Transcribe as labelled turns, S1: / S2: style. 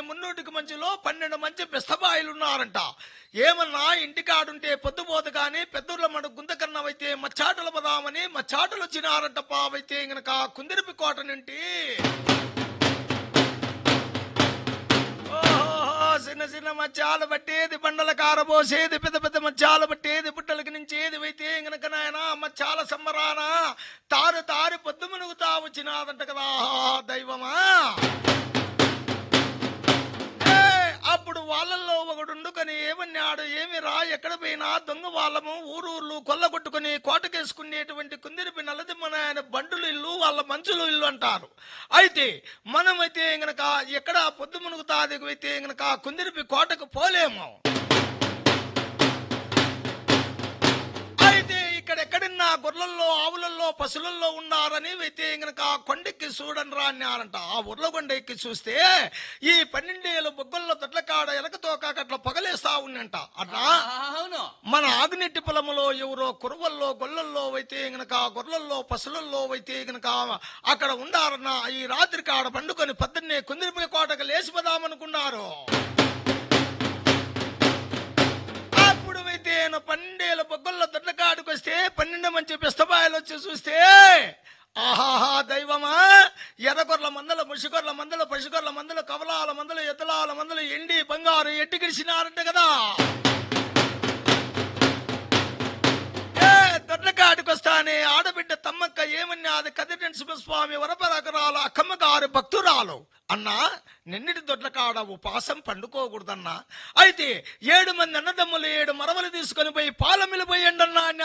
S1: మున్నూటికి మంచిలో 12 మంచి బెస్తబాయిలున్నారంట. ఏమన్నా ఇంటికాడుంటే పొద్దుపోదు గాని పెద్దూర్ల మడు గుంతకన్నవైతే మచ్చాటలు పదామని మచ్చాటలు వచ్చినారంట. పావైతే గనక కుందిరిపి కోట నుండి చిన్న చిన్న మచ్చాలు పట్టేది, బండల కారబోసేది, పెద్ద పెద్ద మచ్చాలు పట్టేది, బుట్టలకి నుంచేది అయితే గనక నాయన మచ్చాల సంబరాన తారు తారు పొద్దు మునుగుతా వచ్చినాదంట కదా దైవమా. అప్పుడు వాళ్ళల్లో ఒకడుండుకొని ఏమన్నాడు, ఏమి రా ఎక్కడ పోయినా దొంగ వాళ్ళము ఊరూర్లు కొల్లగొట్టుకుని కోటకేసుకునేటువంటి కుందిరిపి నల్లదిమ్మనాయన బండులు ఇల్లు వాళ్ళ మంచులు ఇల్లు అంటారు. అయితే మనమైతే గనక ఎక్కడ పొద్దు మునుగుతాది అయితే గనక కుందిరిపి కోటకు పోలేము. అయితే ఇక్కడెక్కడన్నా గొర్రెల్లో ఆవులల్లో పశువులలో ఉన్నారని అయితే గనక కొండెక్కి చూడని రా అన్నారంట. ఆ ఉర్లగొండ ఎక్కి చూస్తే ఈ 12 బొగ్గల్లో దొడ్లకాడ ఎలకతో కాకట్లా పగలేస్తా ఉన్నంట. అట్లా మన ఆగునెట్టి పొలములో ఎవరో కురువల్లో గొల్లల్లో అయితే గనక గొర్రెల్లో పశువులలో అయితే గనక అక్కడ ఉండారన్న ఈ రాత్రి కాడ పండుకొని పొద్దున్నే కుందిరిపి కోటకు లేచిపోదామనుకున్నారు. 12 బొగ్గల్లో దొడ్లకాడికి వస్తే 12 మంచి బెస్తబాయలు వచ్చి చూస్తే ఆహాహా దైవమా, ఎర్రగొర్ల మందలు, ముషిగొర్ల మందలు, పశుగొర్ల మందలు, కవలాల మందలు, ఎద్దులాల మందలు, ఎండి బంగారు ఎట్టి గిడిచినారంట కదా. దొడ్లకాడికి వస్తానే ఆడబిడ్డ తమ్మక్క ఏమన్నా అది కదిరి నరసింహస్వామి వరపరాకరాలు అక్కమ్మ గారి భక్తురాలు అన్నా. నిన్నటి దొడ్లకాడ ఉపాసం పండుకోకూడదన్నా. అయితే 7 మంది అన్నదమ్ములు 7 మరవలు తీసుకొని పోయి పాలమిలిపోయండి అన్నా.